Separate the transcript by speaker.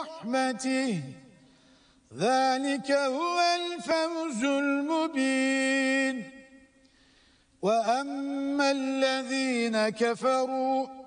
Speaker 1: برحمته ذلك هو الفوز المبين. وأما الذين كفروا